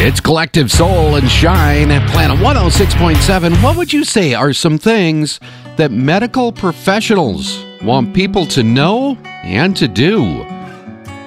It's Collective Soul and Shine at Planet 106.7. What would you say are some things that medical professionals want people to know and to do?